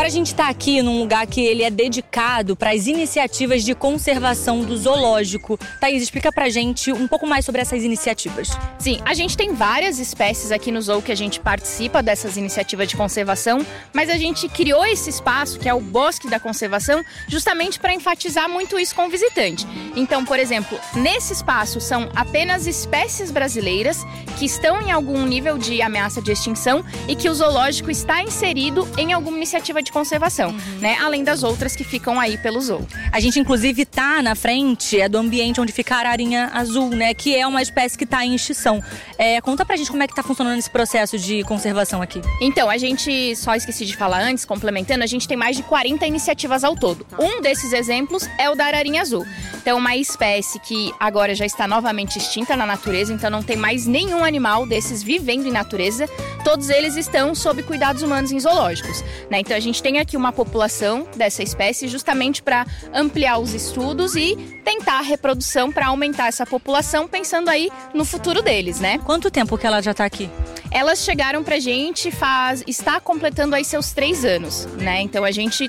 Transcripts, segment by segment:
Agora a gente está aqui num lugar que ele é dedicado para as iniciativas de conservação do zoológico. Thaís, explica pra gente um pouco mais sobre essas iniciativas. Sim, a gente tem várias espécies aqui no zoo que a gente participa dessas iniciativas de conservação, mas a gente criou esse espaço, que é o Bosque da Conservação, justamente para enfatizar muito isso com o visitante. Então, por exemplo, nesse espaço são apenas espécies brasileiras que estão em algum nível de ameaça de extinção e que o zoológico está inserido em alguma iniciativa de conservação, né? Além das outras que ficam aí pelo zoo. A gente, inclusive, tá na frente do ambiente onde fica a ararinha azul, né? Que é uma espécie que está em extinção. Conta pra gente como é que tá funcionando esse processo de conservação aqui. Então, a gente, só esqueci de falar antes, complementando, a gente tem mais de 40 iniciativas ao todo. Um desses exemplos é o da ararinha azul. Então, uma espécie que agora já está novamente extinta na natureza, então não tem mais nenhum animal desses vivendo em natureza. Todos eles estão sob cuidados humanos em zoológicos, né? Então, a gente tem aqui uma população dessa espécie justamente para ampliar os estudos e tentar a reprodução para aumentar essa população, pensando aí no futuro deles, né? Quanto tempo que ela já tá aqui? Elas chegaram pra gente, está completando aí seus 3 anos, né? Então a gente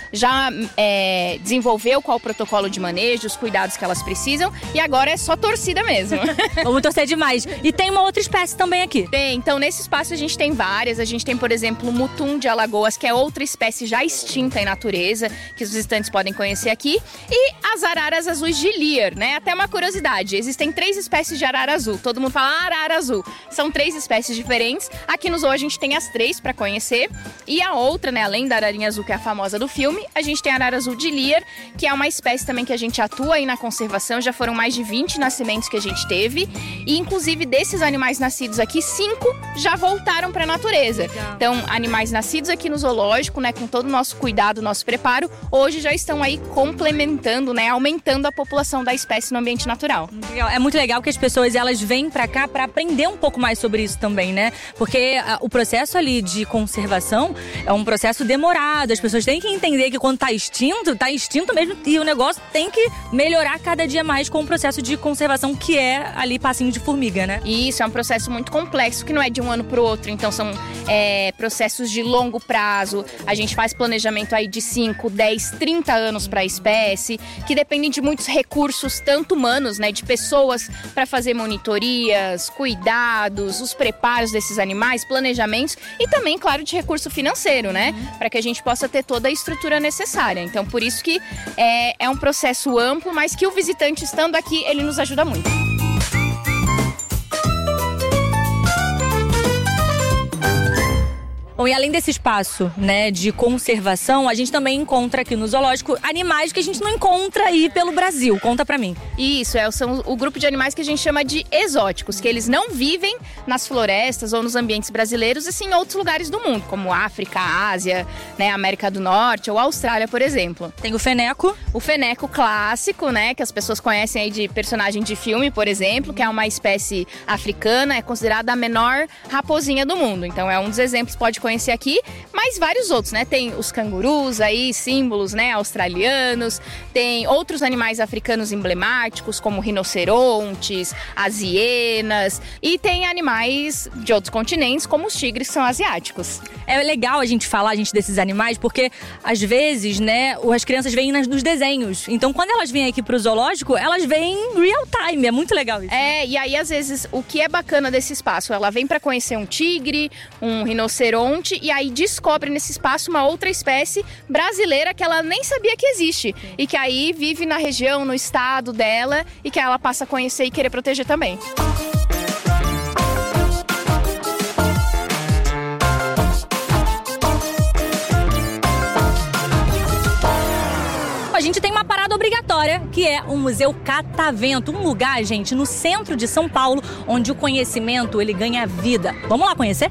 já desenvolveu qual o protocolo de manejo, os cuidados que elas precisam e agora é só torcida mesmo. Vamos torcer demais. E tem uma outra espécie também aqui. Tem, então nesse espaço a gente tem várias. A gente tem, por exemplo, o mutum de Alagoas, que é outra espécie já extinta em natureza, que os visitantes podem conhecer aqui. E as araras azuis de Lear, né? Até uma curiosidade, existem 3 espécies de arara azul. Todo mundo fala arara azul. São 3 espécies diferentes. Aqui no zoo a gente tem as 3 para conhecer. E a outra, né, além da ararinha azul, que é a famosa do filme, a gente tem a arara azul de Lear, que é uma espécie também que a gente atua aí na conservação. Já foram mais de 20 nascimentos que a gente teve. E inclusive desses animais nascidos aqui, 5 já voltaram para a natureza. Legal. Então, animais nascidos aqui no zoológico, né, com todo o nosso cuidado, nosso preparo, hoje já estão aí complementando, né, aumentando a população da espécie no ambiente natural. É muito legal que as pessoas elas vêm pra cá pra aprender um pouco mais sobre isso também, né? Porque o processo ali de conservação é um processo demorado. As pessoas têm que entender que quando tá extinto mesmo, e o negócio tem que melhorar cada dia mais com o processo de conservação, que é ali passinho de formiga, né? E isso é um processo muito complexo, que não é de um ano pro outro. Então são processos de longo prazo. A gente faz planejamento aí de 5, 10, 30 anos para a espécie, que dependem de muitos recursos, tanto humanos, né, de pessoas para fazer monitorias, cuidados, os preparos desses animais, planejamentos e também, claro, de recurso financeiro, né, para que a gente possa ter toda a estrutura necessária. Então, por isso que é um processo amplo, mas que o visitante estando aqui, ele nos ajuda muito. Bom, e além desse espaço, né, de conservação, a gente também encontra aqui no zoológico animais que a gente não encontra aí pelo Brasil. Conta pra mim. Isso, são o grupo de animais que a gente chama de exóticos, que eles não vivem nas florestas ou nos ambientes brasileiros, e sim em outros lugares do mundo, como África, Ásia, né, América do Norte ou Austrália, por exemplo. Tem o feneco. O feneco clássico, né, que as pessoas conhecem aí de personagem de filme, por exemplo, que é uma espécie africana, é considerada a menor raposinha do mundo. Então é um dos exemplos, pode conhecer aqui, mas vários outros, né? Tem os cangurus aí, símbolos, né, australianos, tem outros animais africanos emblemáticos, como rinocerontes, as hienas, e tem animais de outros continentes, como os tigres, que são asiáticos. É legal a gente falar, desses animais, porque às vezes, né, as crianças veem nos desenhos. Então, quando elas vêm aqui pro zoológico, elas veem real time. É muito legal isso. E aí, às vezes, o que é bacana desse espaço? Ela vem para conhecer um tigre, um rinoceronte, e aí descobre nesse espaço uma outra espécie brasileira que ela nem sabia que existe. E que aí vive na região, no estado dela, e que ela passa a conhecer e querer proteger também. A gente tem uma parada obrigatória, que é o Museu Catavento, um lugar, gente, no centro de São Paulo, onde o conhecimento, ele ganha vida. Vamos lá conhecer?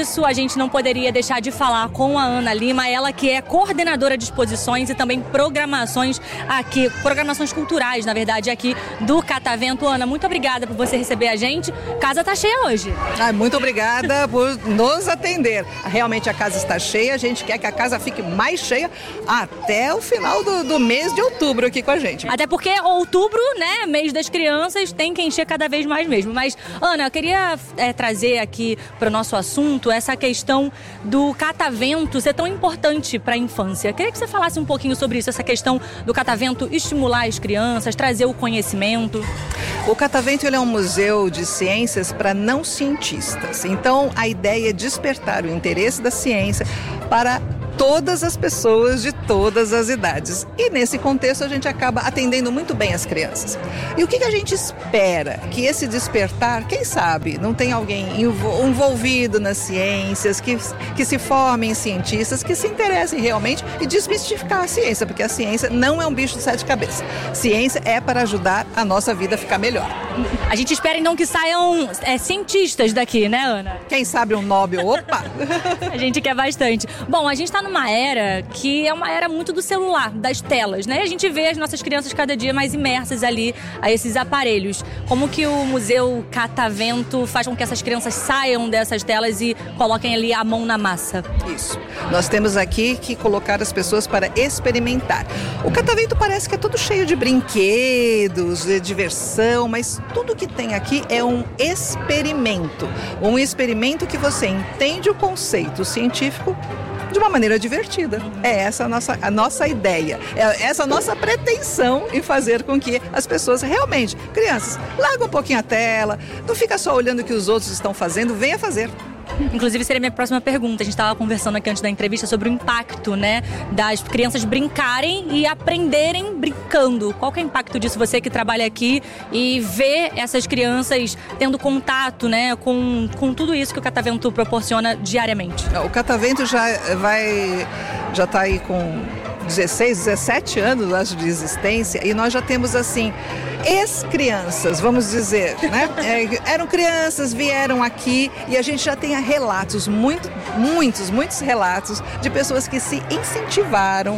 disso, a gente não poderia deixar de falar com a Ana Lima, ela que é coordenadora de exposições e também programações culturais, na verdade, aqui do Catavento. Ana, muito obrigada por você receber a gente. Casa tá cheia hoje. Muito obrigada por nos atender. Realmente a casa está cheia, a gente quer que a casa fique mais cheia até o final do mês de outubro aqui com a gente. Até porque outubro, né, mês das crianças, tem que encher cada vez mais mesmo. Mas, Ana, eu queria trazer aqui para o nosso assunto essa questão do catavento ser tão importante para a infância. Eu queria que você falasse um pouquinho sobre isso, essa questão do catavento estimular as crianças, trazer o conhecimento. O Catavento ele é um museu de ciências para não cientistas. Então, a ideia é despertar o interesse da ciência para todas as pessoas de todas as idades. E nesse contexto a gente acaba atendendo muito bem as crianças. E o que a gente espera? Que esse despertar, quem sabe, não tem alguém envolvido nas ciências, que se formem cientistas, que se interessem realmente e desmistificar a ciência, porque a ciência não é um bicho de 7 cabeças. Ciência é para ajudar a nossa vida a ficar melhor. A gente espera então que saiam cientistas daqui, né, Ana? Quem sabe um Nobel, opa! A gente quer bastante. Bom, a gente está numa era que é uma era muito do celular, das telas, né? A gente vê as nossas crianças cada dia mais imersas ali a esses aparelhos. Como que o Museu Catavento faz com que essas crianças saiam dessas telas e coloquem ali a mão na massa? Isso. Nós temos aqui que colocar as pessoas para experimentar. O Catavento parece que é todo cheio de brinquedos, de diversão, mas tudo que tem aqui é um experimento. Um experimento que você entende o conceito científico de uma maneira divertida. É essa a nossa ideia, é essa a nossa pretensão em fazer com que as pessoas realmente, crianças, largam um pouquinho a tela, não fica só olhando o que os outros estão fazendo, venha fazer. Inclusive, seria a minha próxima pergunta. A gente estava conversando aqui antes da entrevista sobre o impacto, né, das crianças brincarem e aprenderem brincando. Qual que é o impacto disso? Você que trabalha aqui e vê essas crianças tendo contato, né, com tudo isso que o Catavento proporciona diariamente. O Catavento já está aí com 16, 17 anos, acho, de existência, e nós já temos, assim, ex-crianças, vamos dizer, né? Eram crianças, vieram aqui e a gente já tem relatos, muitos relatos de pessoas que se incentivaram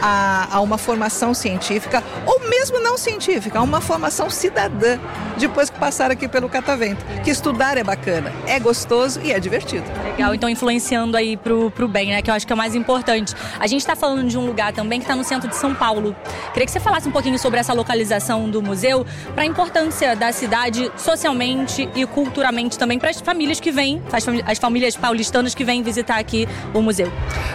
a uma formação científica, ou mesmo não científica, a uma formação cidadã, depois que passaram aqui pelo Catavento. Que estudar é bacana, é gostoso e é divertido. Legal, então influenciando aí pro bem, né, que eu acho que é o mais importante. A gente está falando de um lugar também que está no centro de São Paulo. Queria que você falasse um pouquinho sobre essa localização do museu, para a importância da cidade socialmente e culturalmente também para as famílias que vêm, as famílias paulistanas que vêm visitar aqui o museu.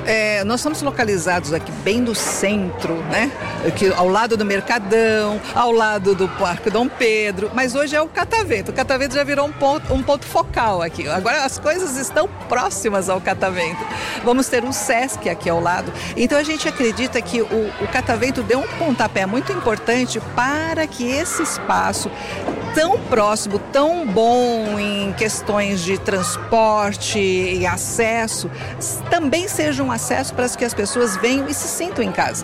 Nós estamos localizados aqui bem do centro, né? Aqui, ao lado do Mercadão, ao lado do Parque Dom Pedro, mas hoje é o Catavento. O Catavento já virou um ponto focal aqui. Agora as coisas estão próximas ao Catavento. Vamos ter um Sesc aqui ao lado. Então a gente acredita que o Catavento deu um pontapé muito importante para que esse espaço tão próximo, tão bom em questões de transporte e acesso, também seja um acesso para que as pessoas venham e se sintam em casa.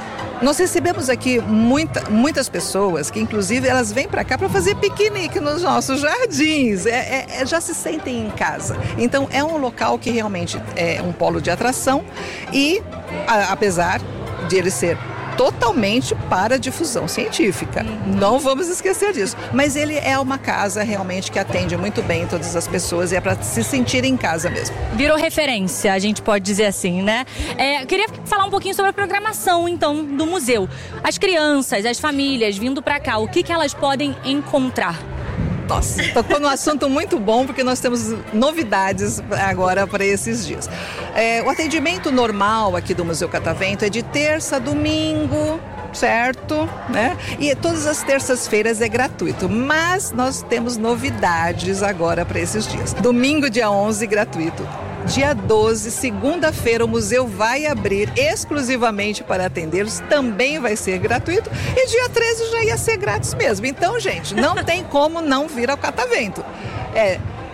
Nós recebemos aqui muitas pessoas que, inclusive, elas vêm para cá para fazer piquenique nos nossos jardins, já se sentem em casa. Então, é um local que realmente é um polo de atração e, apesar de ele ser totalmente para difusão científica. Não vamos esquecer disso. Mas ele é uma casa realmente que atende muito bem todas as pessoas e é para se sentir em casa mesmo. Virou referência, a gente pode dizer assim, né? Queria falar um pouquinho sobre a programação, então, do museu. As crianças, as famílias vindo para cá, o que elas podem encontrar? Nossa, tocou num assunto muito bom, porque nós temos novidades agora para esses dias. O atendimento normal aqui do Museu Catavento é de terça a domingo, certo? Né? E todas as terças-feiras é gratuito, mas nós temos novidades agora para esses dias. Domingo, dia 11, gratuito. Dia 12, segunda-feira, o museu vai abrir exclusivamente para atendê-los, também vai ser gratuito. E dia 13 já ia ser grátis mesmo. Então, gente, não tem como não vir ao Catavento.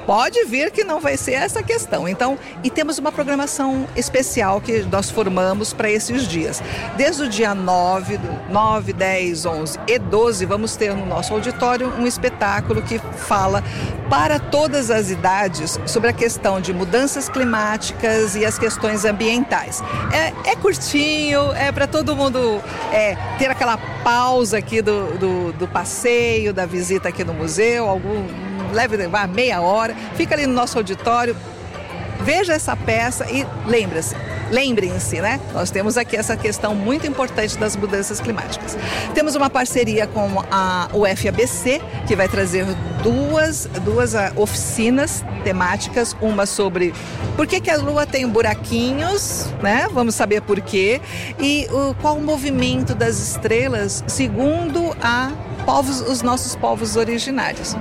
Pode vir que não vai ser essa questão. Então, e temos uma programação especial que nós formamos para esses dias. Desde o dia 9, 10, 11 e 12, vamos ter no nosso auditório um espetáculo que fala para todas as idades sobre a questão de mudanças climáticas e as questões ambientais. É curtinho, é para todo mundo ter aquela pausa aqui do passeio, da visita aqui no museu, leve meia hora, fica ali no nosso auditório, veja essa peça e lembrem-se, né? Nós temos aqui essa questão muito importante das mudanças climáticas. Temos uma parceria com a UFABC, que vai trazer duas oficinas temáticas, uma sobre por que a Lua tem buraquinhos, né? Vamos saber por quê, e qual o movimento das estrelas segundo os nossos povos originários.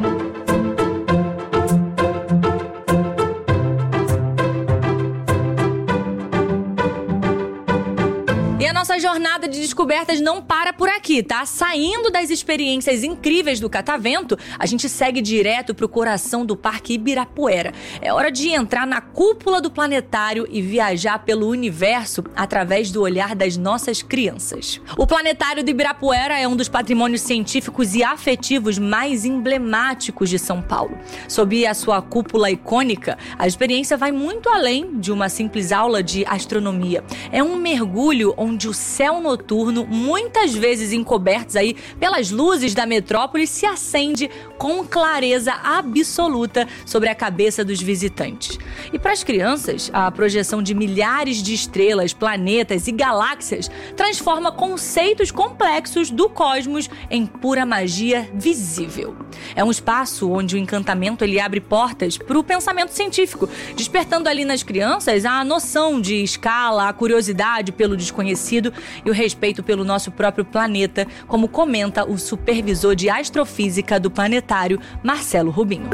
Nossa jornada de descobertas não para por aqui, tá? Saindo das experiências incríveis do Catavento, a gente segue direto pro coração do Parque Ibirapuera. É hora de entrar na cúpula do planetário e viajar pelo universo através do olhar das nossas crianças. O Planetário do Ibirapuera é um dos patrimônios científicos e afetivos mais emblemáticos de São Paulo. Sob a sua cúpula icônica, a experiência vai muito além de uma simples aula de astronomia. É um mergulho onde o céu noturno, muitas vezes encobertos aí pelas luzes da metrópole, se acende com clareza absoluta sobre a cabeça dos visitantes. E para as crianças, a projeção de milhares de estrelas, planetas e galáxias transforma conceitos complexos do cosmos em pura magia visível. É um espaço onde o encantamento ele abre portas para o pensamento científico, despertando ali nas crianças a noção de escala, a curiosidade pelo desconhecido e o respeito pelo nosso próprio planeta, como comenta o supervisor de astrofísica do planetário, Marcelo Rubinho.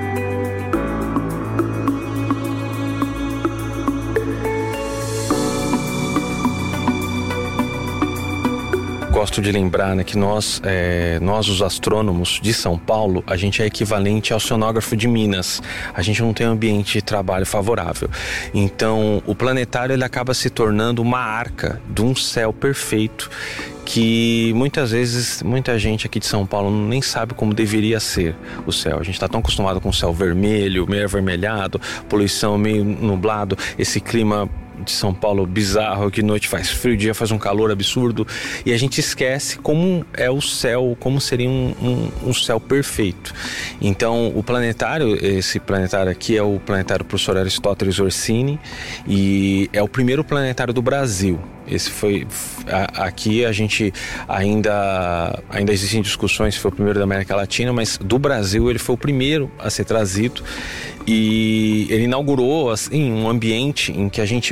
Gosto de lembrar, né, que nós, os astrônomos de São Paulo, a gente é equivalente ao oceanógrafo de Minas. A gente não tem um ambiente de trabalho favorável. Então, o planetário ele acaba se tornando uma arca de um céu perfeito que muitas vezes, muita gente aqui de São Paulo nem sabe como deveria ser o céu. A gente está tão acostumado com o céu vermelho, meio avermelhado, poluição meio nublado, esse clima de São Paulo bizarro, que noite faz frio, dia faz um calor absurdo, e a gente esquece como é o céu, como seria um céu perfeito. Então o planetário, esse planetário aqui é o planetário professor Aristóteles Orsini, e é o primeiro planetário do Brasil. Esse foi, aqui a gente ainda existem discussões se foi o primeiro da América Latina, mas do Brasil ele foi o primeiro a ser trazido, e ele inaugurou assim um ambiente em que a gente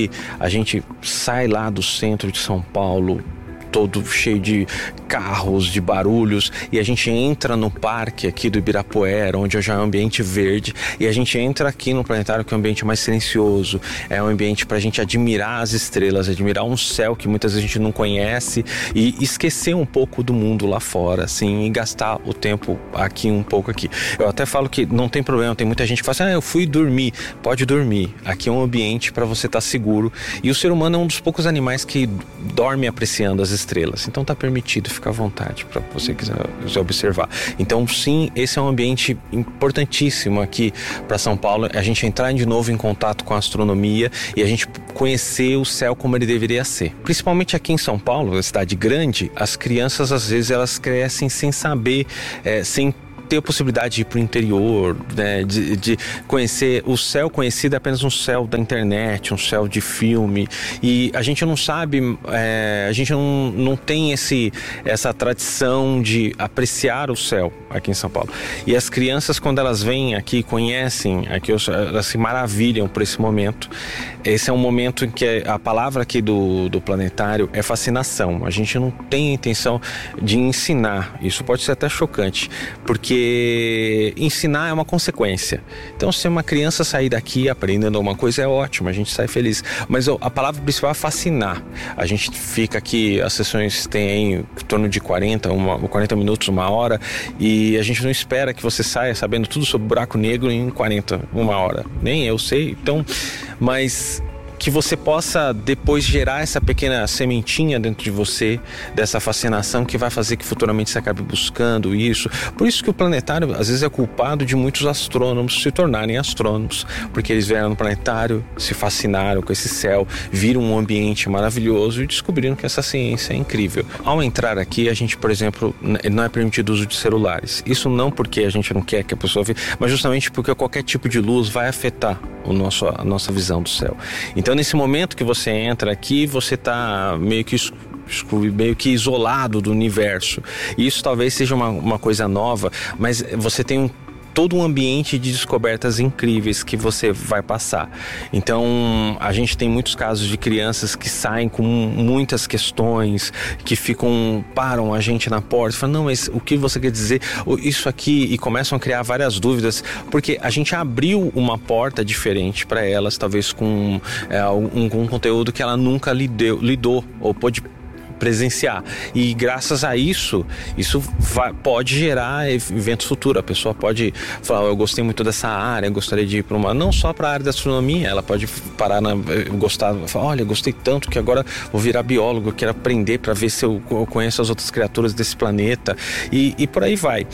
sai lá do centro de São Paulo, todo cheio de carros, de barulhos, e a gente entra no parque aqui do Ibirapuera, onde já é um ambiente verde, e a gente entra aqui no planetário, que é um ambiente mais silencioso, é um ambiente pra gente admirar as estrelas, admirar um céu que muitas vezes a gente não conhece, e esquecer um pouco do mundo lá fora, assim, e gastar o tempo aqui, um pouco aqui. Eu até falo que não tem problema, tem muita gente que fala assim, eu fui dormir. Pode dormir, aqui é um ambiente para você estar seguro, e o ser humano é um dos poucos animais que dorme apreciando as estrelas, então tá permitido, fica à vontade para você quiser observar. Então sim, esse é um ambiente importantíssimo aqui para São Paulo, a gente entrar de novo em contato com a astronomia e a gente conhecer o céu como ele deveria ser. Principalmente aqui em São Paulo, cidade grande, as crianças às vezes elas crescem sem saber, sem ter a possibilidade de ir para o interior, né, de conhecer o céu conhecido, é apenas um céu da internet, um céu de filme, e a gente não sabe, a gente não tem essa tradição de apreciar o céu aqui em São Paulo. E as crianças, quando elas vêm aqui, conhecem aqui, elas se maravilham por esse momento. Esse é um momento em que a palavra aqui do planetário é fascinação. A gente não tem a intenção de ensinar, isso pode ser até chocante, porque porque ensinar é uma consequência. Então, se uma criança sair daqui aprendendo alguma coisa, é ótimo, a gente sai feliz. Mas a palavra principal é fascinar. A gente fica aqui, as sessões têm em torno de 40 minutos, 1 hora, e a gente não espera que você saia sabendo tudo sobre buraco negro em 1 hora. Nem eu sei, então, mas que você possa depois gerar essa pequena sementinha dentro de você, dessa fascinação que vai fazer que futuramente você acabe buscando isso. Por isso que o planetário às vezes é culpado de muitos astrônomos se tornarem astrônomos, porque eles vieram no planetário, se fascinaram com esse céu, viram um ambiente maravilhoso e descobriram que essa ciência é incrível. Ao entrar aqui, a gente, por exemplo, não é permitido o uso de celulares. Isso não porque a gente não quer que a pessoa veja, mas justamente porque qualquer tipo de luz vai afetar a nossa visão do céu. Então, nesse momento que você entra aqui, você está meio que isolado do universo. E isso talvez seja uma coisa nova, mas você tem todo um ambiente de descobertas incríveis que você vai passar. Então, a gente tem muitos casos de crianças que saem com muitas questões, que param a gente na porta e falam, não, mas o que você quer dizer? Isso aqui, e começam a criar várias dúvidas, porque a gente abriu uma porta diferente para elas, talvez com um conteúdo que ela nunca lidou ou pôde presenciar. E graças a isso pode gerar eventos futuros. A pessoa pode falar, eu gostei muito dessa área, eu gostaria de ir para não só para a área da astronomia, ela pode parar falar, olha, eu gostei tanto que agora vou virar biólogo, eu quero aprender para ver se eu conheço as outras criaturas desse planeta, e por aí vai.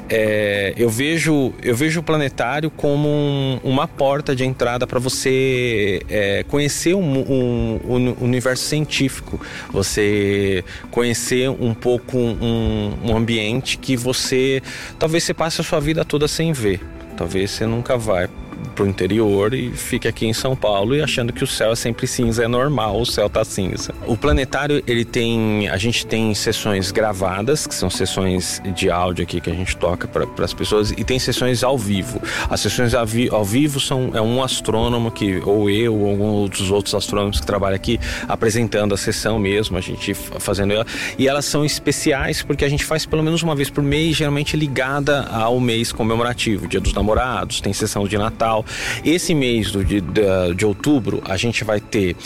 Eu vejo o planetário como uma porta de entrada para você conhecer um universo científico, você conhecer um pouco um ambiente que talvez você passe a sua vida toda sem ver. Talvez você nunca vai pro interior e fique aqui em São Paulo e achando que o céu é sempre cinza, é normal, o céu tá cinza. O planetário, a gente tem sessões gravadas, que são sessões de áudio aqui que a gente toca para as pessoas, e tem sessões ao vivo. As sessões ao vivo é um astrônomo ou eu, ou algum dos outros astrônomos que trabalham aqui, apresentando a sessão mesmo, a gente fazendo ela, e elas são especiais porque a gente faz pelo menos uma vez por mês, geralmente ligada ao mês comemorativo, Dia dos Namorados, tem sessão de Natal. Esse mês de outubro a gente vai ter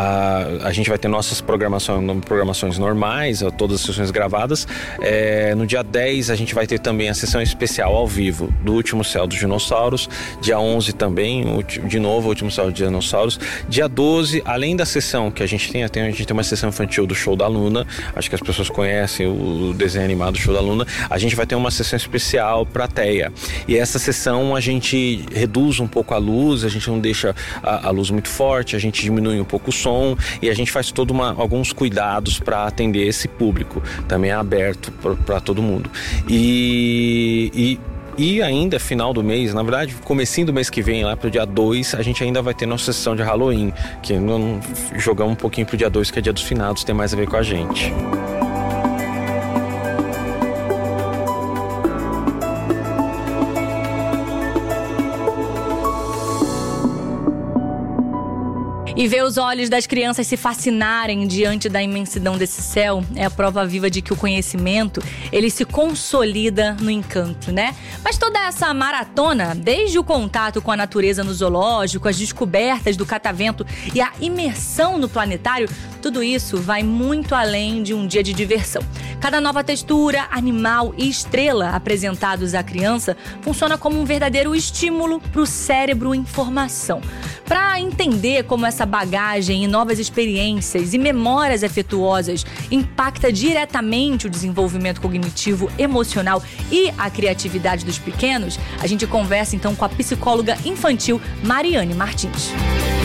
nossas programações normais, todas as sessões gravadas. No dia 10 a gente vai ter também a sessão especial ao vivo do Último Céu dos Dinossauros. Dia 11 também, de novo, o Último Céu dos Dinossauros. Dia 12, além da sessão que a gente tem uma sessão infantil do Show da Luna. Acho que as pessoas conhecem o desenho animado Show da Luna. A gente vai ter uma sessão especial pra Teia. E essa sessão a gente reduz um pouco a luz, a gente não deixa a luz muito forte, a gente diminui um pouco o som e a gente faz alguns cuidados para atender esse público. Também é aberto para todo mundo. E ainda final do mês, na verdade, comecinho do mês que vem, lá pro dia 2, a gente ainda vai ter nossa sessão de Halloween, que jogamos um pouquinho pro dia 2, que é Dia dos Finados, tem mais a ver com a gente. E ver os olhos das crianças se fascinarem diante da imensidão desse céu é a prova viva de que o conhecimento, ele se consolida no encanto, né? Mas toda essa maratona, desde o contato com a natureza no zoológico, as descobertas do catavento e a imersão no planetário, tudo isso vai muito além de um dia de diversão. Cada nova textura, animal e estrela apresentados à criança funciona como um verdadeiro estímulo para o cérebro em formação. Para entender como essa bagagem e novas experiências e memórias afetuosas impacta diretamente o desenvolvimento cognitivo, emocional e a criatividade dos pequenos, a gente conversa então com a psicóloga infantil Mariane Martins.